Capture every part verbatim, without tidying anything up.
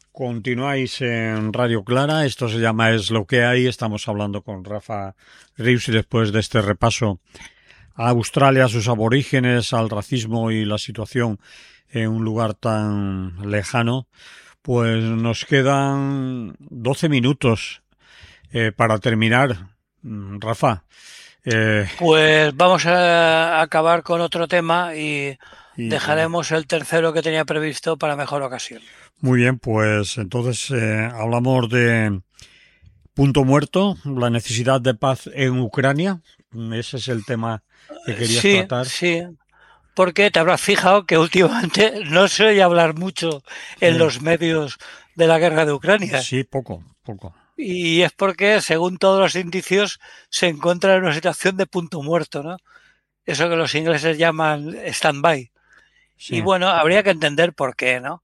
Continuáis en Radio Clara, esto se llama Es lo que hay, estamos hablando con Rafa Rius y después de este repaso a Australia, a sus aborígenes, al racismo y la situación en un lugar tan lejano, pues nos quedan doce minutos eh, para terminar. Rafa, eh, Pues vamos a acabar con otro tema y y, dejaremos el tercero que tenía previsto para mejor ocasión. muy bien, pues entonces eh, hablamos de punto muerto, la necesidad de paz en Ucrania. Ese es el tema que querías Sí, tratar. sí, porque te habrás fijado que últimamente no se oye hablar mucho en Sí, los medios de la guerra de Ucrania. sí, poco, poco. Y es porque, según todos los indicios, se encuentra en una situación de punto muerto, ¿no? Eso que los ingleses llaman stand-by. Y Sí. bueno, habría que entender por qué, ¿no?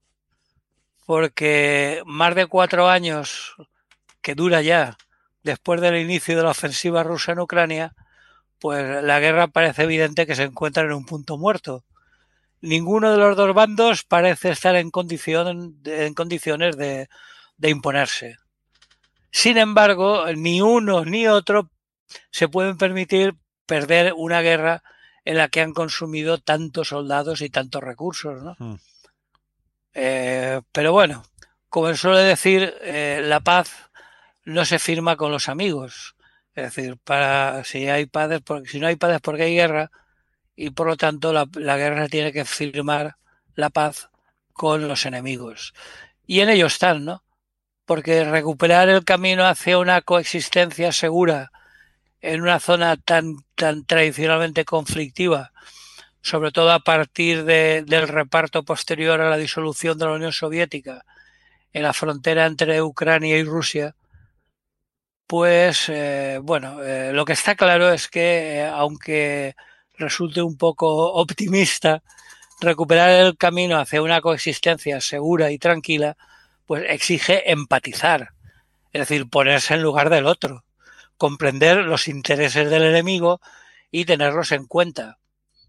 Porque más de cuatro años que dura ya después del inicio de la ofensiva rusa en Ucrania, pues la guerra parece evidente que se encuentra en un punto muerto. Ninguno de los dos bandos parece estar en, condición, en condiciones de, de imponerse. Sin embargo, ni uno ni otro se pueden permitir perder una guerra en la que han consumido tantos soldados y tantos recursos, ¿no? Mm. Eh, pero bueno, como suele decir, eh, la paz no se firma con los amigos. Es decir, para si hay padres, porque si no hay padres porque hay guerra, y por lo tanto la, la guerra tiene que firmar la paz con los enemigos. Y en ello están, ¿no? Porque recuperar el camino hacia una coexistencia segura en una zona tan, tan tradicionalmente conflictiva, sobre todo a partir de, del reparto posterior a la disolución de la Unión Soviética en la frontera entre Ucrania y Rusia, pues eh, bueno, eh, lo que está claro es que, eh, aunque resulte un poco optimista, recuperar el camino hacia una coexistencia segura y tranquila, pues exige empatizar, es decir, ponerse en lugar del otro, comprender los intereses del enemigo y tenerlos en cuenta.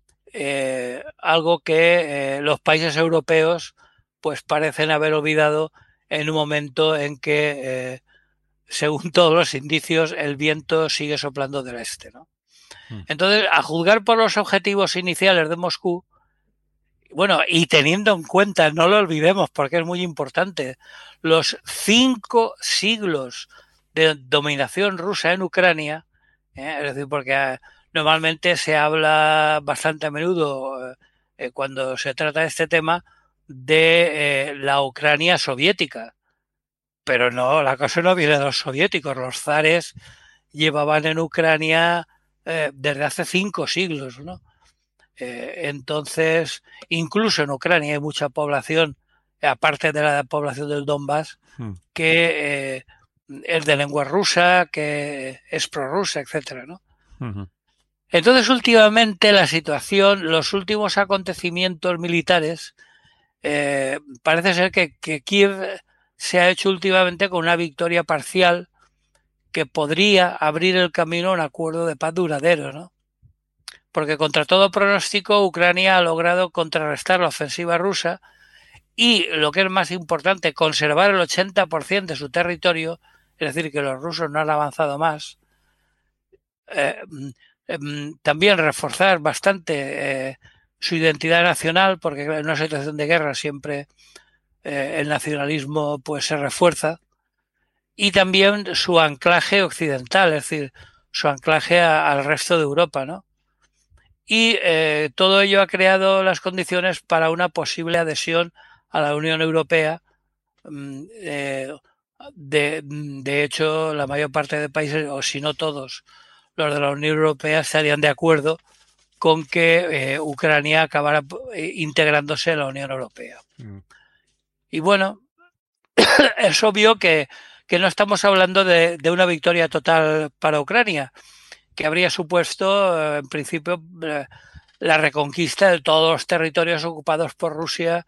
Eh, algo que eh, los países europeos pues parecen haber olvidado en un momento en que, eh, según todos los indicios, el viento sigue soplando del este, ¿no? Mm. Entonces, a juzgar por los objetivos iniciales de Moscú, bueno, y teniendo en cuenta, no lo olvidemos porque es muy importante, los cinco siglos de dominación rusa en Ucrania, ¿eh? Es decir, porque eh, normalmente se habla bastante a menudo, eh, cuando se trata de este tema, de eh, la Ucrania soviética. Pero no, la cosa no viene de los soviéticos. Los zares llevaban en Ucrania eh, desde hace cinco siglos, ¿no? Eh, entonces, incluso en Ucrania hay mucha población, aparte de la población del Donbass, Mm. que eh, es de lengua rusa, que es prorrusa, etcétera, ¿no? Mm. Entonces, últimamente la situación, los últimos acontecimientos militares, eh, parece ser que, que Kiev se ha hecho últimamente con una victoria parcial que podría abrir el camino a un acuerdo de paz duradero, ¿no? Porque contra todo pronóstico, Ucrania ha logrado contrarrestar la ofensiva rusa y, lo que es más importante, conservar el ochenta por ciento de su territorio, es decir, que los rusos no han avanzado más. Eh, eh, también reforzar bastante eh, su identidad nacional, porque en una situación de guerra siempre eh, el nacionalismo pues se refuerza, y también su anclaje occidental, es decir, su anclaje a, al resto de Europa, ¿no? Y eh, todo ello ha creado las condiciones para una posible adhesión a la Unión Europea. Eh, de, de hecho, la mayor parte de países, o si no todos, los de la Unión Europea estarían de acuerdo con que eh, Ucrania acabara eh, integrándose en la Unión Europea. Mm. Y bueno, es obvio que, que no estamos hablando de, de, una victoria total para Ucrania, que habría supuesto, eh, en principio, eh, la reconquista de todos los territorios ocupados por Rusia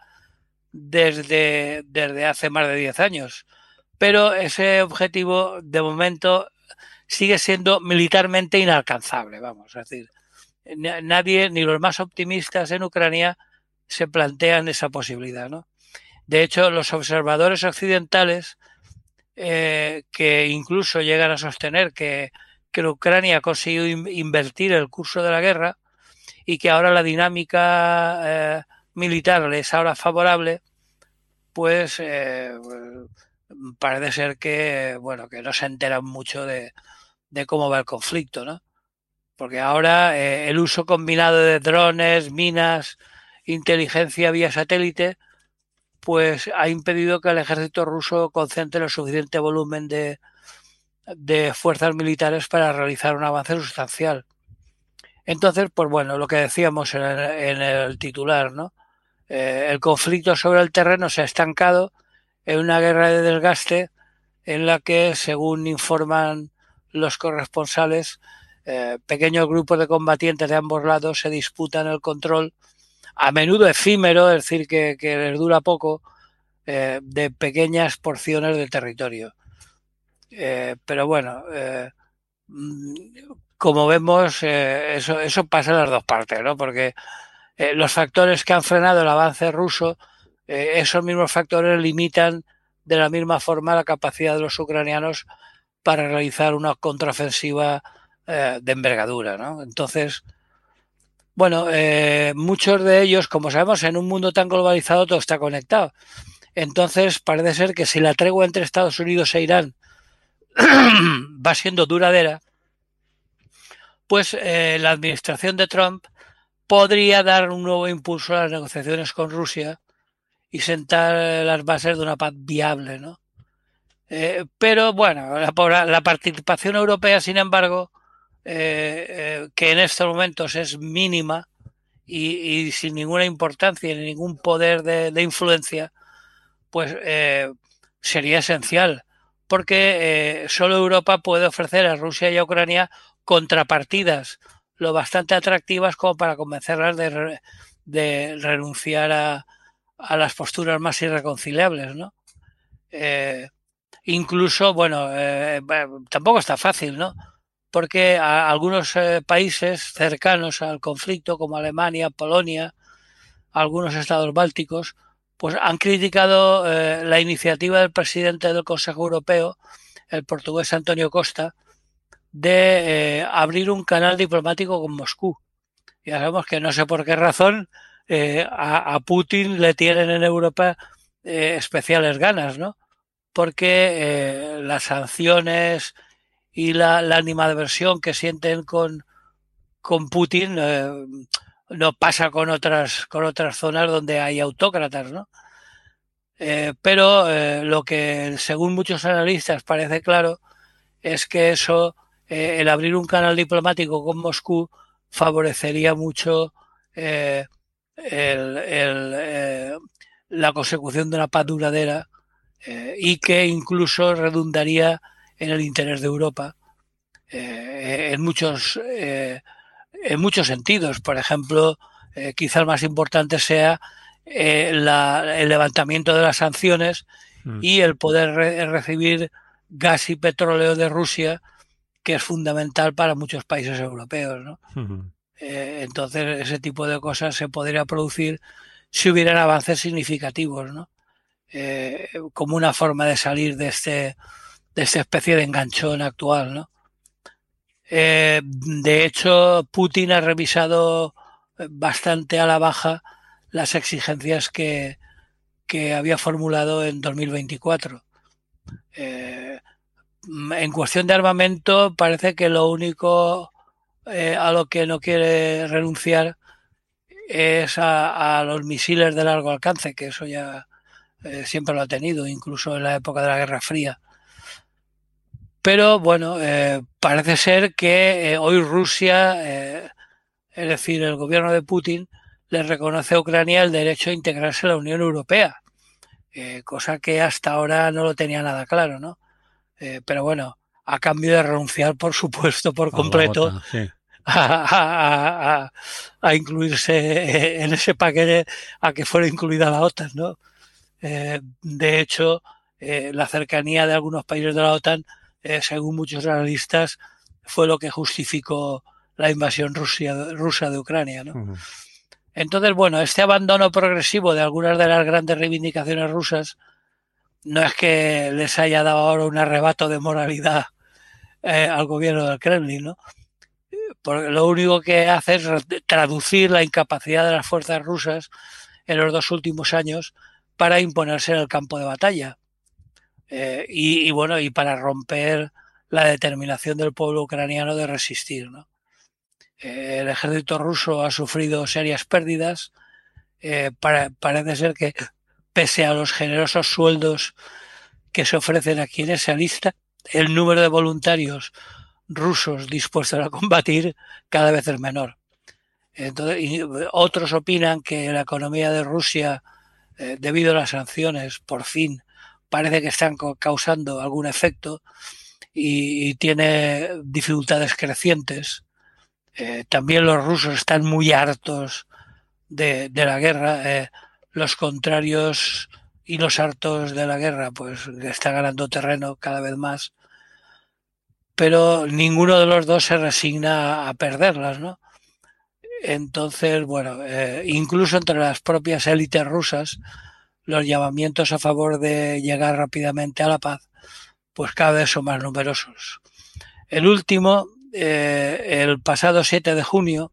desde, desde hace más de diez años. Pero ese objetivo, de momento, sigue siendo militarmente inalcanzable, vamos, es decir, nadie, ni los más optimistas en Ucrania, se plantean esa posibilidad, ¿no? De hecho, los observadores occidentales, eh, que incluso llegan a sostener que, que Ucrania ha conseguido in, invertir el curso de la guerra y que ahora la dinámica eh, militar le es ahora favorable, pues eh, parece ser que, bueno, que no se enteran mucho de, de cómo va el conflicto, ¿no? Porque ahora eh, el uso combinado de drones, minas, inteligencia vía satélite, pues ha impedido que el ejército ruso concentre el suficiente volumen de, de fuerzas militares para realizar un avance sustancial. Entonces, pues bueno, lo que decíamos en el, en el titular, ¿no? Eh, el conflicto sobre el terreno se ha estancado en una guerra de desgaste en la que, según informan los corresponsales, eh, pequeños grupos de combatientes de ambos lados se disputan el control, a menudo efímero, es decir, que, que les dura poco, eh, de pequeñas porciones del territorio. Eh, pero bueno, eh, como vemos, eh, eso, eso pasa en las dos partes, ¿no? Porque eh, los factores que han frenado el avance ruso, eh, esos mismos factores limitan de la misma forma la capacidad de los ucranianos para realizar una contraofensiva eh, de envergadura, ¿no? Entonces, bueno, eh, muchos de ellos, como sabemos, en un mundo tan globalizado todo está conectado. Entonces, parece ser que si la tregua entre Estados Unidos e Irán va siendo duradera, pues eh, la administración de Trump podría dar un nuevo impulso a las negociaciones con Rusia y sentar las bases de una paz viable, ¿no? Eh, pero bueno, la, la, participación europea, sin embargo, eh, eh, que en estos momentos es mínima y, y sin ninguna importancia ni ningún poder de, de influencia, pues eh, sería esencial, porque eh, solo Europa puede ofrecer a Rusia y a Ucrania contrapartidas lo bastante atractivas como para convencerlas de, de renunciar a, a las posturas más irreconciliables, ¿no? Eh, incluso, bueno, eh, tampoco está fácil, ¿no? Porque a algunos eh, países cercanos al conflicto, como Alemania, Polonia, algunos estados bálticos, pues han criticado eh, la iniciativa del presidente del Consejo Europeo, el portugués Antonio Costa, de eh, abrir un canal diplomático con Moscú. Ya sabemos que no sé por qué razón eh, a, a Putin le tienen en Europa eh, especiales ganas, ¿no? Porque eh, las sanciones y la, la animadversión que sienten con, con Putin eh, no pasa con otras, con otras zonas donde hay autócratas, ¿no? Eh, pero eh, lo que, según muchos analistas, parece claro es que eso, eh, el abrir un canal diplomático con Moscú, favorecería mucho eh, el, el, eh, la consecución de una paz duradera eh, y que incluso redundaría en el interés de Europa eh, en muchos eh, en muchos sentidos. Por ejemplo, eh, quizá el más importante sea eh, la, el levantamiento de las sanciones mm. y el poder re recibir gas y petróleo de Rusia, que es fundamental para muchos países europeos, ¿no? Uh-huh. eh, entonces, ese tipo de cosas se podría producir si hubieran avances significativos, ¿no? Eh, como una forma de salir de este de esta especie de enganchón actual, ¿no? Eh, de hecho, Putin ha revisado bastante a la baja las exigencias que, que había formulado en dos mil veinticuatro. Eh, en cuestión de armamento, parece que lo único eh, a lo que no quiere renunciar es a, a los misiles de largo alcance, que eso ya eh, siempre lo ha tenido, incluso en la época de la Guerra Fría. Pero bueno, eh, parece ser que eh, hoy Rusia, eh, es decir, el gobierno de Putin, le reconoce a Ucrania el derecho a integrarse en la Unión Europea, eh, cosa que hasta ahora no lo tenía nada claro, ¿no? Eh, pero bueno, a cambio de renunciar, por supuesto, por completo OTAN, sí. a, a, a, a incluirse en ese paquete a que fuera incluida la OTAN, ¿no? Eh, de hecho, eh, la cercanía de algunos países de la OTAN, eh, según muchos analistas, fue lo que justificó la invasión Rusia, rusa de Ucrania, ¿no? Uh-huh. Entonces, bueno, este abandono progresivo de algunas de las grandes reivindicaciones rusas no es que les haya dado ahora un arrebato de moralidad eh, al gobierno del Kremlin, ¿no? Porque lo único que hace es traducir la incapacidad de las fuerzas rusas en los dos últimos años para imponerse en el campo de batalla. Eh, y, y bueno, y para romper la determinación del pueblo ucraniano de resistir, ¿no? Eh, el ejército ruso ha sufrido serias pérdidas. Eh, para, parece ser que pese a los generosos sueldos que se ofrecen aquí en esa lista, el número de voluntarios rusos dispuestos a combatir cada vez es menor. Entonces, y otros opinan que la economía de Rusia, eh, debido a las sanciones, por fin parece que están causando algún efecto y, y tiene dificultades crecientes. Eh, también los rusos están muy hartos de, de la guerra. Eh, los contrarios y los hartos de la guerra pues están ganando terreno cada vez más, pero ninguno de los dos se resigna a perderlas, ¿no? Entonces, bueno, eh, incluso entre las propias élites rusas, los llamamientos a favor de llegar rápidamente a la paz, pues cada vez son más numerosos. El último, eh, el pasado siete de junio,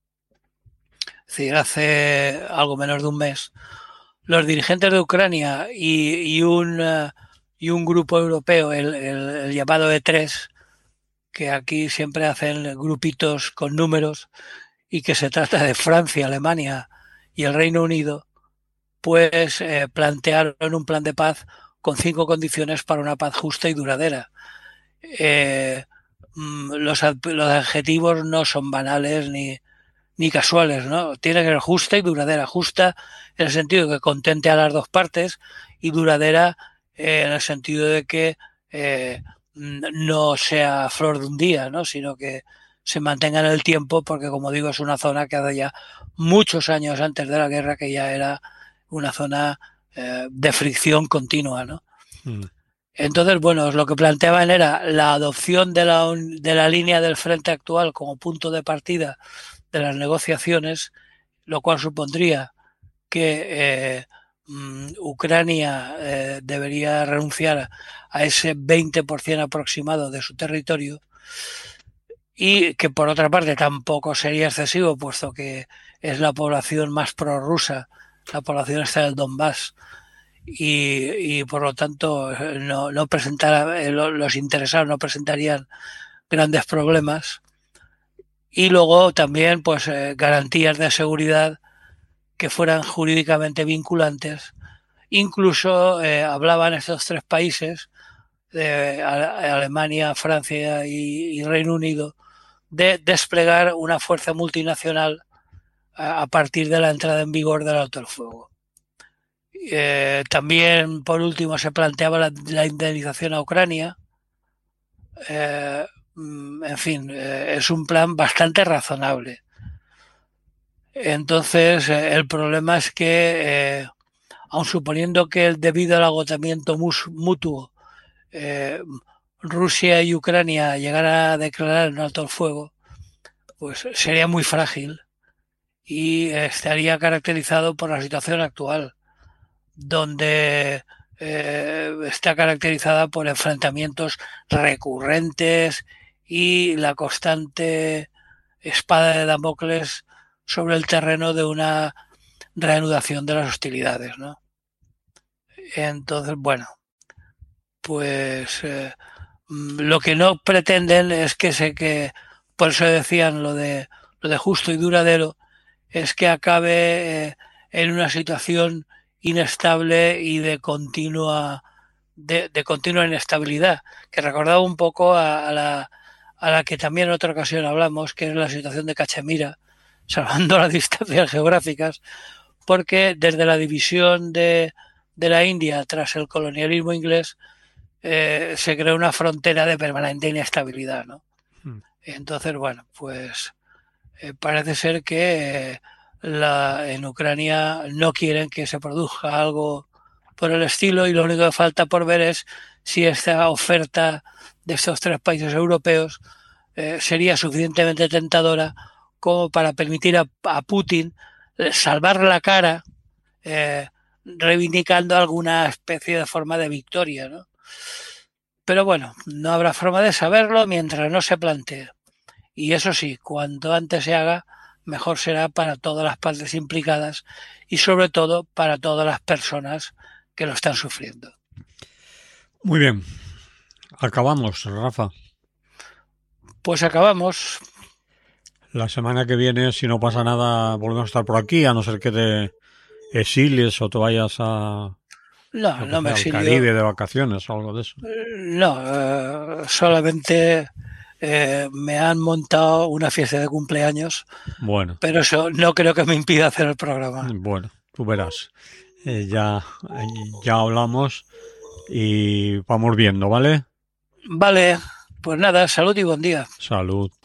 es decir, hace algo menos de un mes, los dirigentes de Ucrania y, y, un, uh, y un grupo europeo, el, el, el llamado E tres, que aquí siempre hacen grupitos con números y que se trata de Francia, Alemania y el Reino Unido, pues eh, plantearon un plan de paz con cinco condiciones para una paz justa y duradera. Eh, los, los adjetivos no son banales ni, ni casuales, ¿no? Tiene que ser justa y duradera. Justa en el sentido de que contente a las dos partes y duradera eh, en el sentido de que eh, no sea flor de un día, ¿no? Sino que se mantenga en el tiempo, porque como digo, es una zona que hace ya muchos años antes de la guerra que ya era una zona eh, de fricción continua, ¿no? Mm. Entonces, bueno, lo que planteaban era la adopción de la, de la línea del frente actual como punto de partida de las negociaciones, lo cual supondría que eh, um, Ucrania eh, debería renunciar a ese veinte por ciento aproximado de su territorio y que por otra parte tampoco sería excesivo, puesto que es la población más prorrusa, la población está del Donbass, y, y por lo tanto no, no presentará, los interesados no presentarían grandes problemas. Y luego también pues eh, garantías de seguridad que fueran jurídicamente vinculantes. Incluso eh, hablaban estos tres países, de Alemania, Francia y, y Reino Unido, de desplegar una fuerza multinacional a, a partir de la entrada en vigor del alto el fuego. Eh, también, por último, se planteaba la, la indemnización a Ucrania. Eh, en fin, eh, es un plan bastante razonable. Entonces, eh, el problema es que, eh, aun suponiendo que debido al agotamiento mus, mutuo, eh, Rusia y Ucrania llegaran a declarar un alto el fuego, pues sería muy frágil y estaría caracterizado por la situación actual, donde eh, está caracterizada por enfrentamientos recurrentes y la constante espada de Damocles sobre el terreno de una reanudación de las hostilidades, ¿no? Entonces, bueno, pues eh, lo que no pretenden es que se que, por eso decían lo de lo de justo y duradero, es que acabe eh, en una situación inestable y de continua de, de continua inestabilidad, que recordaba un poco a, a la a la que también en otra ocasión hablamos, que es la situación de Cachemira, salvando las distancias geográficas, porque desde la división de, de la India tras el colonialismo inglés eh, se creó una frontera de permanente inestabilidad, ¿no? Hmm. Entonces, bueno, pues eh, parece ser que eh, la, en Ucrania no quieren que se produzca algo por el estilo y lo único que falta por ver es si esta oferta de estos tres países europeos eh, sería suficientemente tentadora como para permitir a, a Putin salvar la cara, eh, reivindicando alguna especie de forma de victoria, ¿no? Pero bueno, no habrá forma de saberlo mientras no se plantee. Y eso sí, cuanto antes se haga, mejor será para todas las partes implicadas y sobre todo para todas las personas que lo están sufriendo. Muy bien. Acabamos, Rafa. Pues acabamos. La semana que viene, si no pasa nada, volvemos a estar por aquí, a no ser que te exilies o te vayas a, No, yo qué no sé, me al exilio. Caribe de vacaciones o algo de eso. No, eh, solamente eh, me han montado una fiesta de cumpleaños, Bueno, pero eso no creo que me impida hacer el programa. bueno, tú verás. Eh, ya, ya hablamos y vamos viendo, ¿vale? Vale, pues nada, salud y buen día. Salud.